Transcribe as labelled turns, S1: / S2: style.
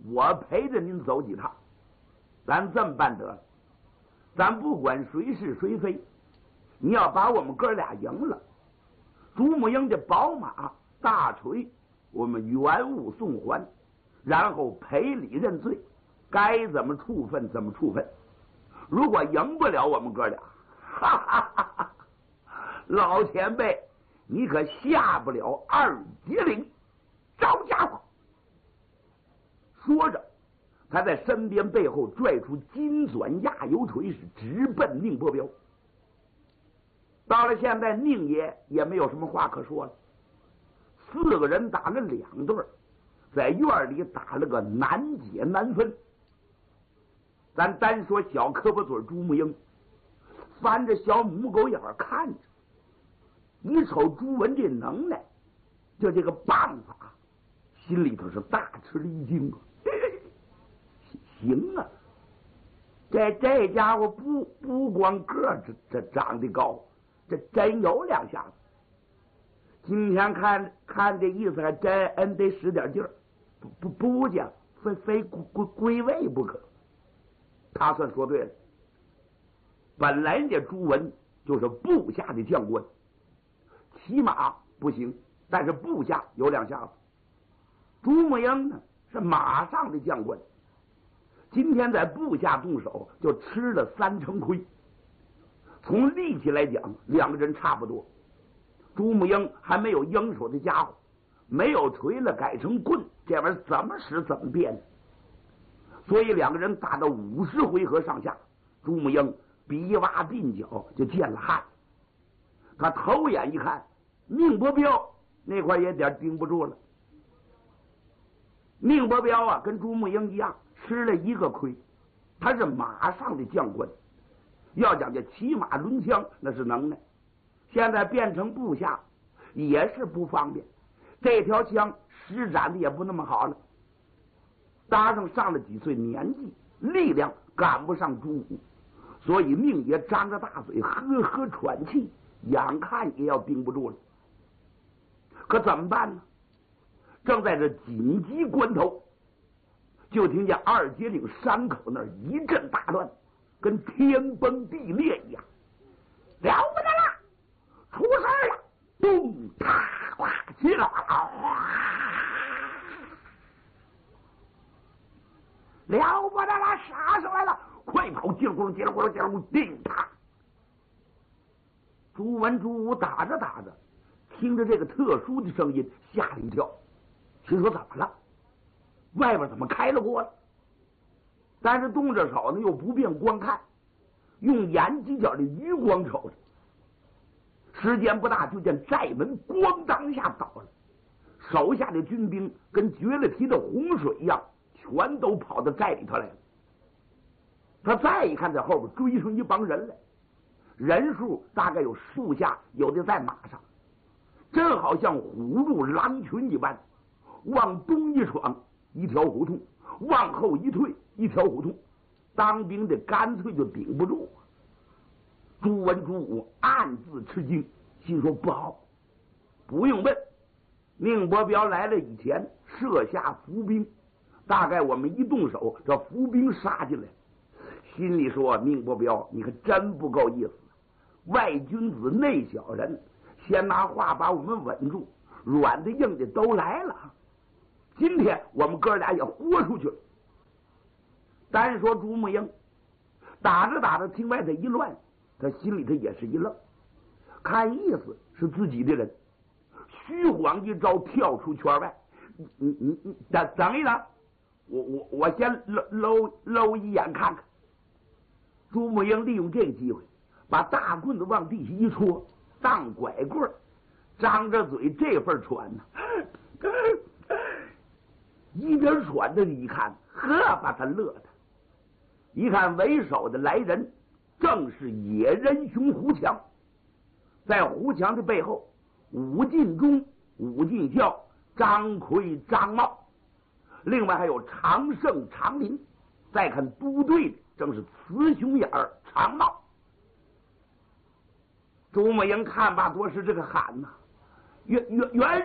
S1: 我陪着您走几趟。咱这么办得了，咱不管谁是谁非，你要把我们哥俩赢了，朱木英的宝马大锤我们原物送还，然后赔礼认罪，该怎么处分怎么处分。如果赢不了我们哥俩，哈哈哈哈，老前辈你可下不了二节令。招家伙！说着，他在身边背后拽出金钻压油锤，是直奔宁伯彪。到了现在，宁爷也没有什么话可说了。4个人打了2对，在院里打了个难解难分。咱单说小胳膊嘴朱木英，翻着小母狗眼看着，一瞅朱文这能耐，就这个办法，心里头是大吃了一惊啊！行啊，这家伙不光个这长得高，这真有2下子。今天看这意思，还真得使点劲儿，不讲，非归位不可。他算说对了。本来这朱文就是部下的将官，骑马不行，但是部下有2下子。朱木英呢是马上的将官，今天在部下动手就吃了3成亏。从力气来讲，2个人差不多。朱木英还没有应手的家伙，没有锤了改成棍，这玩意儿怎么使怎么变。所以2个人打到50回合上下，朱木英鼻洼鬓角就见了汗。他头眼一看，宁伯彪那块也点顶不住了。宁伯彪啊，跟朱木英一样吃了1个亏，他是马上的将官，要讲这骑马抡枪那是能耐，现在变成部下也是不方便，这条枪施展的也不那么好了，搭上了几岁年纪，力量赶不上朱武，所以宁爷张着大嘴呵呵喘气，眼看也要顶不住了。可怎么办呢？正在这紧急关头，就听见2节岭山口那儿一阵大乱，跟天崩地裂一样，了不得了，出事了！咚啪哗起了，了不得了，杀上来了！快跑！叽里咕噜，叽里咕噜，叽里咕噜，叮啪！朱文、朱武打着打着，听着这个特殊的声音，吓了一跳，心说怎么了？外边怎么开了锅了？但是动着手呢，又不便观看，用眼犄角的余光瞅着。时间不大，就见寨门咣当一下倒了，手下的军兵跟决了堤的洪水一样，全都跑到寨里头来了。他再一看，在后边追上一帮人来，人数大概有10下，有的在马上，正好像虎入狼群一般，往东一闯一条胡同，往后一退一条胡同，当兵的干脆就顶不住。朱文、朱武暗自吃惊，心说不好。不用问，宁伯彪来了以前设下伏兵，大概我们一动手，这伏兵杀进来。心里说，宁伯彪你可真不够意思，外君子内小人，先拿话把我们稳住，软的硬的都来了。今天我们哥俩也豁出去了。单说朱木英打着打着听外头一乱，他心里头也是一愣，看意思是自己的人，虚晃一招跳出圈外。你等一等，我先搂一眼看看。朱木英利用这个机会，把大棍子往地下一戳，当拐棍，张着嘴这份喘呢，一边喘着一看，呵，把他乐的。一看为首的来人，正是野人雄胡强。在胡强的背后，武进忠、武进孝、张奎、张茂，另外还有常胜、常林。再看都队的，正是雌雄眼儿常茂。朱木英看罢多时这个喊呐，原